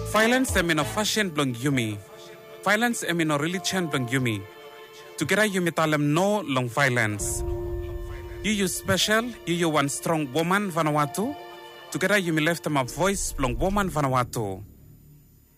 Violence emino fashion blong yumi. Violence emino religion blong yumi. Together yumi talem no long violence. You special, you one strong woman Vanuatu. Together you left them a voice blong woman Vanuatu.